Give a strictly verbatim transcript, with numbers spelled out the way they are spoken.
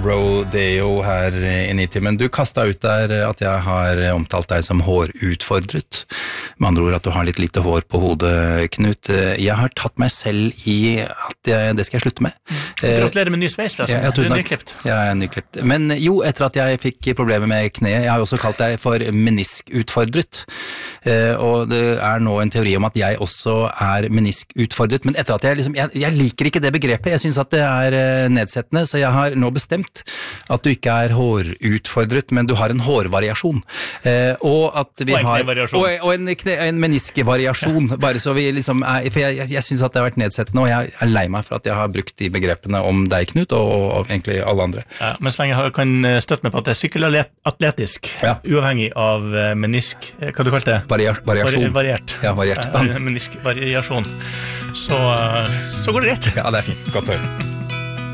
rodeo her i Nitimen. Du kastet ut der at jeg har omtalt deg som hårutfordret. Med andre ord at du har litt lite hår på hodet, Knut. Jeg har tatt meg selv i at jeg, det skal jeg slutte med. Gratulerer med ny sveis, forresten. Ja, ja, du er nyklipt. Ja, jeg er nyklipt. Men jo, etter at jeg fikk problemer med kne, jeg har jo også kalt deg for meniskutfordret. Og det er nå en teori om at jeg også er meniskutfordret, men etter at jeg liksom, jeg, jeg liker ikke det begrepet, jeg synes at det er nedsettende, så jeg har nå bestemt at du ikke er hårutfordret, men du har en hårvariasjon. Og at vi og en har, knevariasjon. Og, og en, kne, en meniskvariasjon, ja. Bare så vi liksom er, for jeg, jeg, jeg synes at det har vært nedsettende, og jeg er lei meg for at jeg har brukt de begrepene om deg, Knut, og, og egentlig alle andre. Ja, men så lenge jeg kan støtte meg på at det er sykkelatletisk, ja. Uavhengig av menisk, hva du kalte det? Varier, variasjon. Vari, variert. Ja, variert. Meniskvariasjon. Så, så går det rett. Ja, det er fint. Godt å høre.